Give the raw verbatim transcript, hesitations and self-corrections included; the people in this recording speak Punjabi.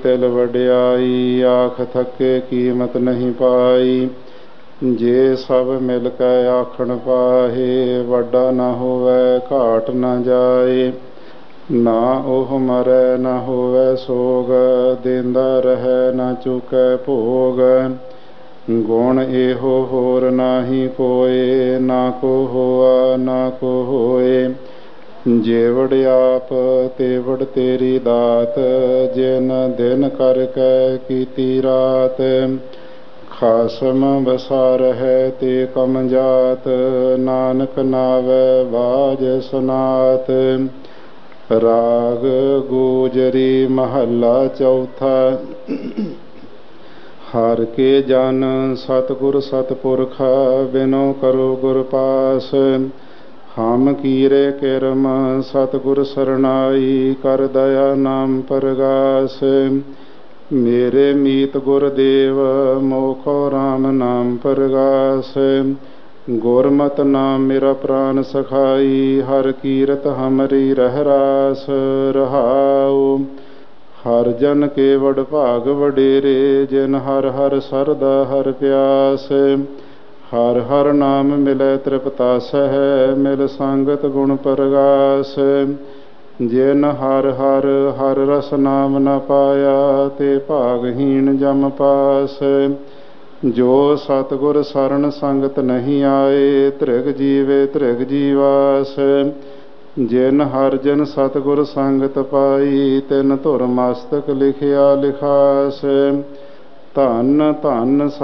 ਤਿਲ ਵਡਿਆਈ, ਆਖ ਥੱਕੇ ਕੀਮਤ ਨਹੀਂ ਪਾਈ। ਜੇ ਸਭ ਮਿਲ ਕੇ ਆਖਣ ਪਾਹੇ, ਵੱਡਾ ਨਾ ਹੋਵੇ ਘਾਟ ਨਾ ਜਾਏ। ਨਾ ਉਹ ਮਰੈ ਨਾ ਹੋਵੇ ਸੋਗ, ਦੇਂਦਾ ਰਹੈ ਨਾ ਚੁਕੈ ਭੋਗ। ਗੁਣ ਇਹੋ ਹੋਰ ਨਾਹੀ ਕੋਇ, ਨਾ ਕੋ ਹੋਆ ਨਾ ਕੋ ਹੋਏ। ਜੇਵੜ ਆਪ ਤੇਵੜ ਤੇਰੀ ਦਾਤ, ਜਿਨ ਦਿਨ ਕਰਕੇ ਕੀਤੀ ਰਾਤ। ਖਾਸਮ ਬਸਾ ਰਹਿ ਤੇ ਕਮ ਜਾਤ, ਨਾਨਕ ਨਾਵੈ ਬਾਜ ਸਨਾਤ। ਰਾਗ ਗੋਜਰੀ ਮਹੱਲਾ ਚੌਥਾ। ਹਰਿ ਕੇ ਜਨ ਸਤਿਗੁਰ ਸਤਿਪੁਰਖ, ਬਿਨੋ ਕਰੋ ਗੁਰ ਪਾਸ। ਹਮ ਕੀਰੇ ਕਿਰਮ ਸਤਿਗੁਰ ਸਰਨਾਈ, ਕਰ ਦਇਆ ਨਾਮ ਪਰਗਾਸ। ਮੇਰੇ ਮੀਤ ਗੁਰਦੇਵ, ਮੋਖੋ ਰਾਮ ਨਾਮ ਪਰਗਾਸ। ਗੁਰਮਤਿ ਨਾਮ ਮੇਰਾ ਪ੍ਰਾਨ ਸਖਾਈ, ਹਰਿ ਕੀਰਤ ਹਮਰੀ ਰਹਿ ਰਾਸ। ਰਹਾਉ ਹਰਿ ਜਨ ਕੇ ਵਡ ਭਾਗ ਵਡੇਰੇ, ਜਿਨ ਹਰਿ ਹਰਿ ਸਰਦਾ ਹਰਿ ਪਿਆਸ। ਹਰਿ ਹਰਿ ਨਾਮ ਮਿਲੈ ਤ੍ਰਿਪਤਾਸਹਿ, ਮਿਲ ਸੰਗਤ ਗੁਣ ਪਰਗਾਸ। ਜਿਨ ਹਰਿ ਹਰਿ ਹਰਿ ਰਸ ਨਾਮ ਨ ਪਾਇਆ, ਤੇ ਭਾਗਹੀਣ ਜਮ ਪਾਸ। ਜੋ ਸਤਿਗੁਰ ਸਰਣ ਸੰਗਤ ਨਹੀਂ ਆਏ, ਧ੍ਰਿਗ ਜੀਵੇ ਧ੍ਰਿਗ ਜੀਵਾਸ। ਜਿਨ ਹਰਿ ਜਨ ਸਤਿਗੁਰ ਸੰਗਤ ਪਾਈ, ਤਿਨ ਧੁਰ ਮਸਤਕ ਲਿਖਿਆ ਲਿਖਾਸ। ਧੰਨ ਧੰਨ